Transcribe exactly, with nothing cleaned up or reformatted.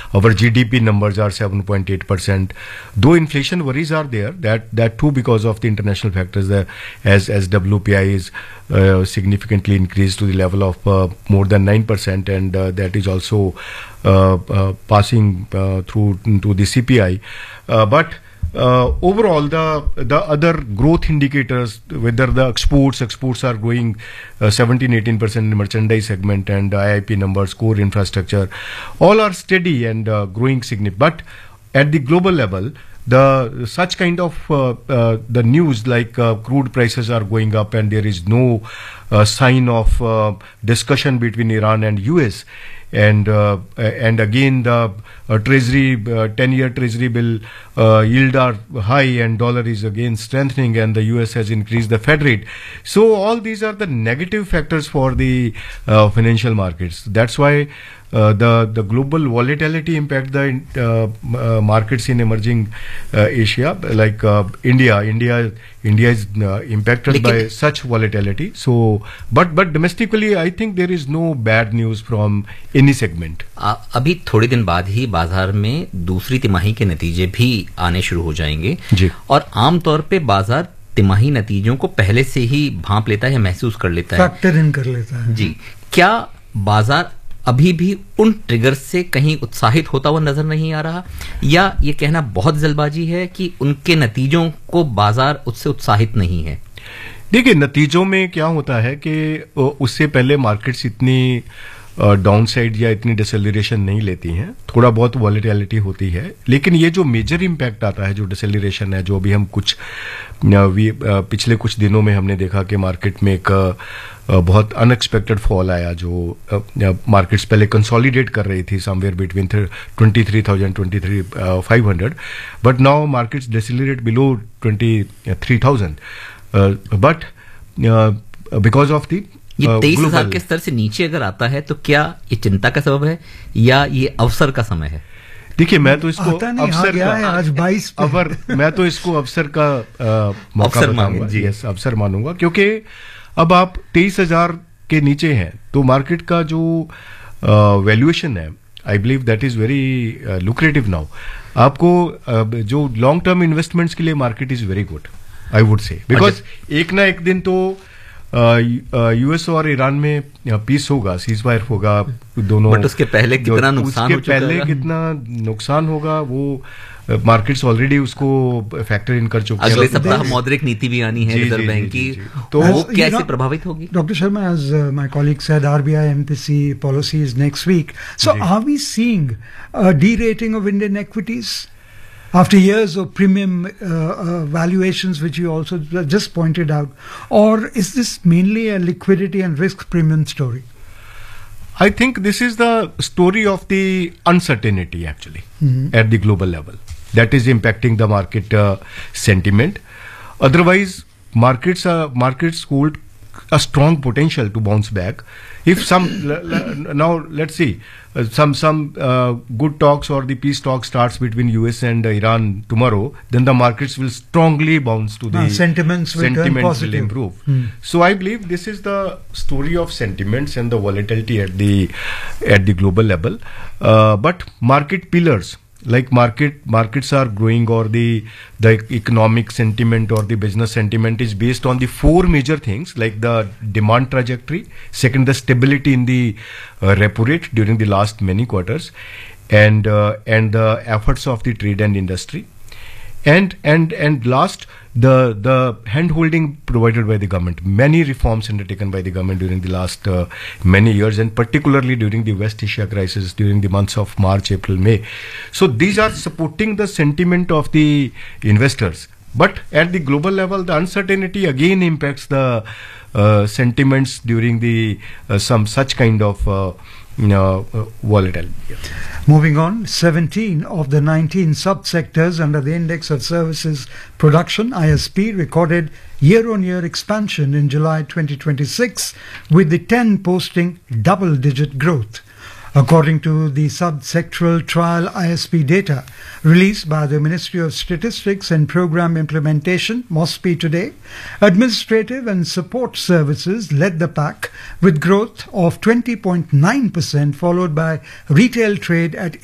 our G D P numbers are seven point eight percent. Though inflation worries are there, that that too because of the international factors, that as as W P I is uh, significantly increased to the level of uh, more than nine percent, and uh, that is also uh, uh, passing uh, through to the C P I. Uh, but Uh, overall, the the other growth indicators, whether the exports exports are growing uh, seventeen to eighteen percent in the merchandise segment, and uh, I I P numbers, core infrastructure, all are steady and uh, growing significantly. But at the global level, the such kind of uh, uh, the news like uh, crude prices are going up, and there is no uh, sign of uh, discussion between Iran and U S. And uh, and again the uh, treasury uh, ten year treasury bill uh, yield are high, and dollar is again strengthening, and the U S has increased the Fed rate. So all these are the negative factors for the uh, financial markets. That's why uh, the the global volatility impact the uh, uh, markets in emerging uh, Asia, like uh, India. India India is uh, impacted by such volatility. So, but but domestically, I think there is no bad news from any segment. आ, अभी थोड़े दिन बाद ही बाजार में दूसरी तिमाही के नतीजे भी आने शुरू हो जाएंगे जी। और आमतौर पे बाजार तिमाही नतीजों को पहले से ही भांप लेता है, महसूस कर लेता है, फैक्टर इन कर लेता है जी। क्या बाजार अभी भी उन ट्रिगर्स से कहीं उत्साहित होता हुआ नजर नहीं आ रहा, या ये कहना बहुत जल्दबाजी है कि उनके नतीजों को बाजार उससे उत्साहित नहीं है? देखिए, नतीजों में क्या होता है कि उससे पहले मार्केट्स इतनी डाउन साइड या इतनी डिसेलरेशन नहीं लेती हैं, थोड़ा बहुत वॉलेटिलिटी होती है, लेकिन ये जो मेजर इम्पैक्ट आता है, जो डिसेलरेशन है, जो अभी हम कुछ पिछले कुछ दिनों में हमने देखा कि मार्केट में एक बहुत अनएक्सपेक्टेड फॉल आया, जो मार्केट्स पहले कंसोलिडेट कर रही थी somewhere between twenty three thousand twenty three five hundred, but now markets decelerate below twenty three thousand, but because of the ये तेईस हजार के स्तर से नीचे अगर आता है तो क्या ये चिंता का सबब है या ये अवसर का समय है? देखिए, मैं तो इसको अवसर का, है आज बाईस अवर मैं तो इसको अवसर का आ, मौका बताऊंगा, यस अवसर मानूंगा, क्योंकि अब आप तेईस हजार के नीचे हैं तो मार्केट का जो वैल्यूएशन है, I believe that is very lucrative now. आपको uh, जो लॉन्ग टर्म इन्वेस्टमेंट्स के लिए market is very good, I would say, because एक ना एक दिन तो यूएस और ईरान में पीस होगा, सीज फायर होगा दोनों, बट उसके पहले कितना नुकसान हो चुका है, पहले कितना नुकसान होगा वो मार्केट्स ऑलरेडी उसको फैक्टर इन कर चुके हैं. अगले सप्ताह मौद्रिक नीति भी आनी है रिजर्व बैंक की, तो वो कैसे प्रभावित होगी? Doctor Sharma, as uh, my colleague said, R B I M P C policy is next week. So are we seeing a derating of Indian equities after years of premium uh, uh, valuations, which you also just pointed out, or is this mainly a liquidity and risk premium story? I think this is the story of the uncertainty actually mm-hmm. at the global level that is impacting the market uh, sentiment. Otherwise, markets are markets hold a strong potential to bounce back. If some l- l- now let's see uh, some some uh, good talks or the peace talk starts between U S and uh, Iran tomorrow, then the markets will strongly bounce to the uh, sentiments will sentiments turn positive. will improve. Hmm. So I believe this is the story of sentiments and the volatility at the at the global level. Uh, but market pillars like market markets are growing, or the the economic sentiment or the business sentiment is based on the four major things, like the demand trajectory, second the stability in the uh, repo rate during the last many quarters, and uh, and the efforts of the trade and industry, and and and last the the hand holding provided by the government. Many reforms undertaken by the government during the last uh, many years, and particularly during the West Asia crisis during the months of March, April, May. So these are supporting the sentiment of the investors. But at the global level, the uncertainty again impacts the uh, sentiments during the uh, some such kind of uh, you know, uh, volatility. Yeah. Moving on, seventeen of the nineteen subsectors under the Index of Services Production, I S P, recorded year-on-year expansion in July twenty twenty-six, with the ten posting double-digit growth. According to the sub-sectoral trial I S P data released by the Ministry of Statistics and Program Implementation, MOSPI, today, administrative and support services led the pack with growth of twenty point nine percent, followed by retail trade at